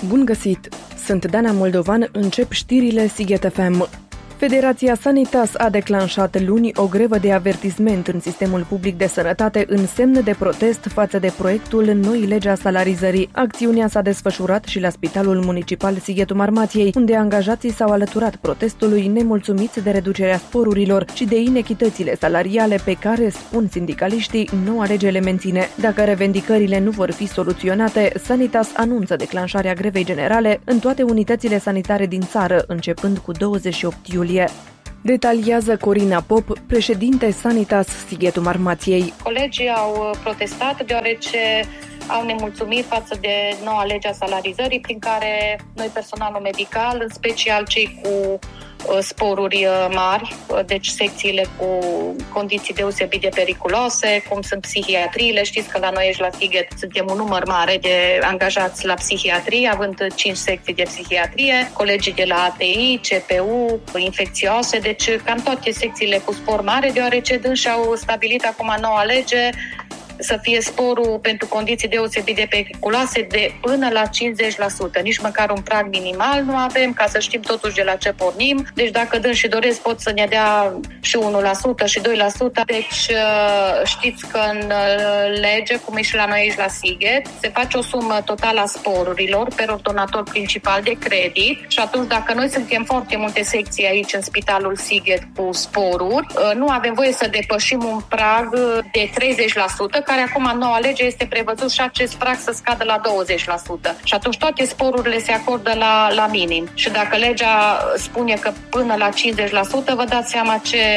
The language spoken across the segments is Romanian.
Bun găsit! Sunt Dana Moldovan, încep știrile Sighet FM. Federația Sanitas a declanșat luni o grevă de avertisment în sistemul public de sănătate în semn de protest față de proiectul Noi Legea Salarizării. Acțiunea s-a desfășurat și la Spitalul Municipal Sighetul Marmației, unde angajații s-au alăturat protestului nemulțumiți de reducerea sporurilor și de inechitățile salariale pe care, spun sindicaliștii, noua lege le menține. Dacă revendicările nu vor fi soluționate, Sanitas anunță declanșarea grevei generale în toate unitățile sanitare din țară, începând cu 28 iulie. Detaliază Corina Pop, președinte Sanitas Sighetul Marmației. Colegii au protestat deoarece au nemulțumit față de noua lege a salarizării prin care noi, personalul medical, în special cei cu sporuri mari, deci secțiile cu condiții deosebit de periculoase, cum sunt psihiatriile. Știți că la noi aici la Sighet suntem un număr mare de angajați la psihiatrie, având 5 secții de psihiatrie, colegii de la ATI, CPU, infecțioase, deci cam toate secțiile cu spor mare, deoarece dânsi au stabilit acum noua lege să fie sporul pentru condiții deosebit de periculoase de până la 50%. Nici măcar un prag minimal nu avem, ca să știm totuși de la ce pornim. Deci dacă dânsii doresc, pot să ne dea și 1% și 2%. Deci știți că în lege, cum e și la noi aici la Sighet, se face o sumă totală a sporurilor per ordonator principal de credit și atunci dacă noi suntem foarte multe secții aici în Spitalul Sighet cu sporuri, nu avem voie să depășim un prag de 30%, care acum în noua lege este prevăzut și acest prag să scadă la 20%. Și atunci toate sporurile se acordă la minim. Și dacă legea spune că până la 50%, vă dați seama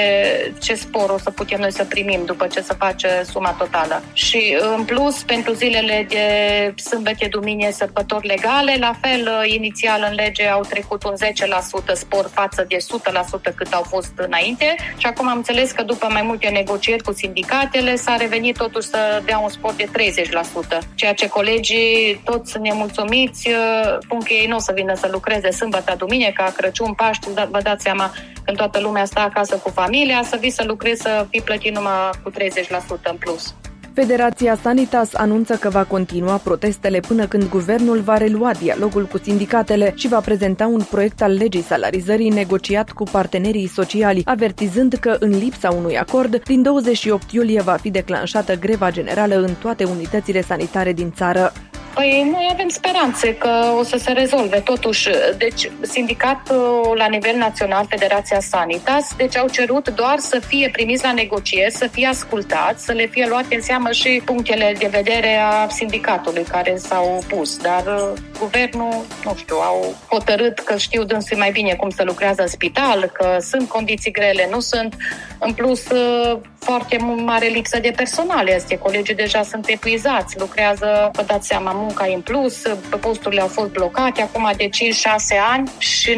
ce spor o să putem noi să primim după ce se face suma totală. Și în plus, pentru zilele de sâmbătă, duminică, sărbători legale, la fel, inițial în lege au trecut un 10% spor față de 100% cât au fost înainte și acum am înțeles că după mai multe negocieri cu sindicatele s-a revenit totuși să dea un spor de 30%, ceea ce colegii toți sunt nemulțumiți, spun că ei nu o să vină să lucreze sâmbătă, duminică, Crăciun, Paști, vă dați seama când toată lumea stă acasă cu familia, să vii să lucrezi, să fii plătit numai cu 30% în plus. Federația Sanitas anunță că va continua protestele până când guvernul va relua dialogul cu sindicatele și va prezenta un proiect al legii salarizării negociat cu partenerii sociali, avertizând că în lipsa unui acord, din 28 iulie va fi declanșată greva generală în toate unitățile sanitare din țară. Păi noi avem speranțe că o să se rezolve. Totuși, deci sindicatul la nivel național, Federația Sanitas, deci au cerut doar să fie primiți la negocieri, să fie ascultați, să le fie luate în seamă și punctele de vedere a sindicatului care s-au pus. Dar guvernul, nu știu, au hotărât că știu dânsii mai bine cum să lucrează în spital, că sunt condiții grele, nu sunt. În plus, foarte mare lipsă de personal este. Colegii deja sunt epuizați, lucrează, vă dați seama, munca în plus, posturile au fost blocate acum de 5-6 ani și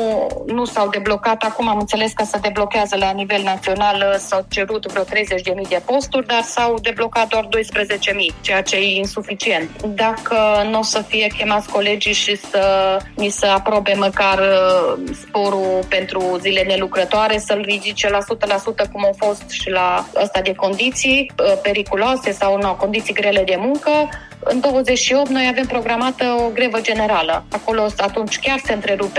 nu s-au deblocat. Acum am înțeles că se deblochează la nivel național, s-au cerut vreo 30.000 de posturi, dar s-au deblocat doar 12.000, ceea ce e insuficient. Dacă nu o să fie chemați colegii și să ni se aprobe măcar sporul pentru zile nelucrătoare, să-l ridice la 100% cum au fost și la ăsta de condiții periculoase sau condiții grele de muncă, în 28 noi avem programată o grevă generală. Acolo atunci chiar se întrerupe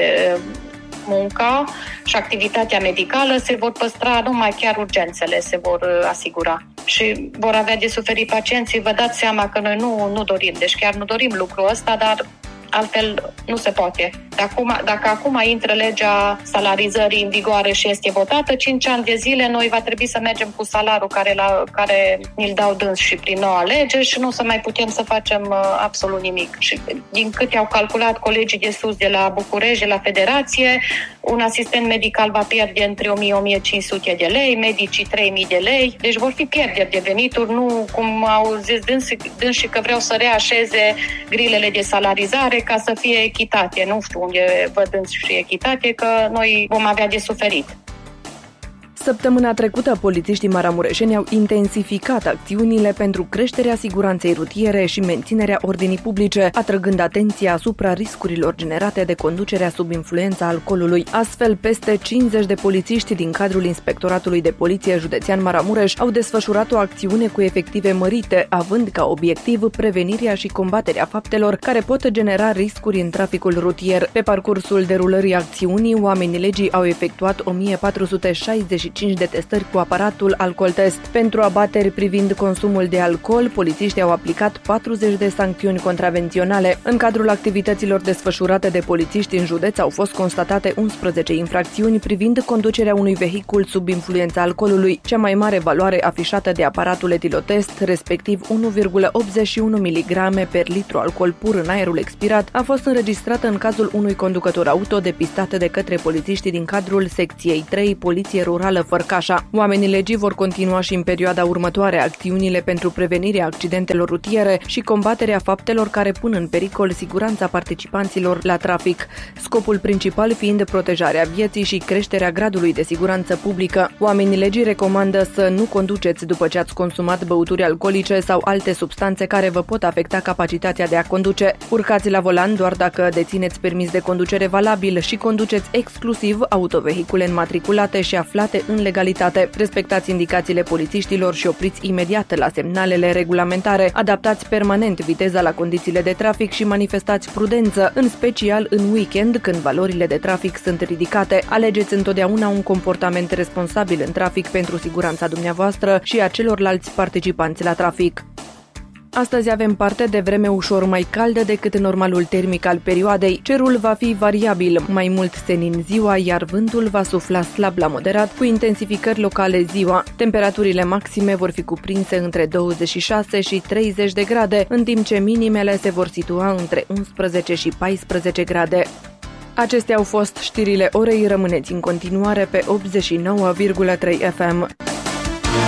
munca și activitatea medicală, se vor păstra numai chiar urgențele, se vor asigura. Și vor avea de suferit pacienții. Vă dați seama că noi nu dorim, deci chiar nu dorim lucrul ăsta, dar altfel nu se poate. Dacă acum intră legea salarizării în vigoare și este votată, 5 ani de zile noi va trebui să mergem cu salariul care ni-l dau dâns și prin noua lege și nu o să mai putem să facem absolut nimic. Și din câte au calculat colegii de sus de la București, de la Federație, un asistent medical va pierde între 1.000-1.500 de lei, medicii 3.000 de lei, deci vor fi pierderi de venituri, nu cum au zis dânsii că vreau să reașeze grilele de salarizare ca să fie echitate. Nu știu unde văd și echitate, că noi vom avea de suferit. Săptămâna trecută, polițiștii maramureșeni au intensificat acțiunile pentru creșterea siguranței rutiere și menținerea ordinii publice, atrăgând atenția asupra riscurilor generate de conducerea sub influența alcoolului. Astfel, peste 50 de polițiști din cadrul Inspectoratului de Poliție Județean Maramureș au desfășurat o acțiune cu efective mărite, având ca obiectiv prevenirea și combaterea faptelor care pot genera riscuri în traficul rutier. Pe parcursul derulării acțiunii, oamenii legii au efectuat 1465 de testări cu aparatul alcooltest. Pentru abateri privind consumul de alcool, polițiștii au aplicat 40 de sancțiuni contravenționale. În cadrul activităților desfășurate de polițiști în județ au fost constatate 11 infracțiuni privind conducerea unui vehicul sub influența alcoolului. Cea mai mare valoare afișată de aparatul etilotest, respectiv 1,81 mg per litru alcool pur în aerul expirat, a fost înregistrată în cazul unui conducător auto depistat de către polițiștii din cadrul secției 3 Poliție Rurală Fărcașa. Oamenii legii vor continua și în perioada următoare acțiunile pentru prevenirea accidentelor rutiere și combaterea faptelor care pun în pericol siguranța participanților la trafic, scopul principal fiind protejarea vieții și creșterea gradului de siguranță publică. Oamenii legii recomandă să nu conduceți după ce ați consumat băuturi alcoolice sau alte substanțe care vă pot afecta capacitatea de a conduce. Urcați la volan doar dacă dețineți permis de conducere valabil și conduceți exclusiv autovehicule înmatriculate și aflate în legalitate. Respectați indicațiile polițiștilor și opriți imediat la semnalele regulamentare. Adaptați permanent viteza la condițiile de trafic și manifestați prudență, în special în weekend, când valorile de trafic sunt ridicate. Alegeți întotdeauna un comportament responsabil în trafic pentru siguranța dumneavoastră și a celorlalți participanți la trafic. Astăzi avem parte de vreme ușor mai caldă decât normalul termic al perioadei. Cerul va fi variabil, mai mult senin ziua, iar vântul va sufla slab la moderat, cu intensificări locale ziua. Temperaturile maxime vor fi cuprinse între 26 și 30 de grade, în timp ce minimele se vor situa între 11 și 14 grade. Acestea au fost știrile orei, rămâneți în continuare pe 89,3 FM.